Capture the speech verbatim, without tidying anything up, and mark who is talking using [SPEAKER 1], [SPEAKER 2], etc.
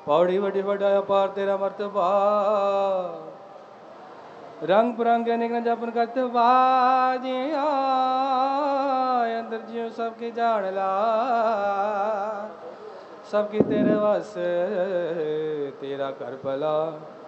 [SPEAKER 1] पौड़ी वड्डी वड्डा अपार तेरा मर्तबा, रंग बिरंगे निकल जपन करते बाजिया, अंदर जियो सबके जान ला, सबकी तेरे वास तेरा कर भला।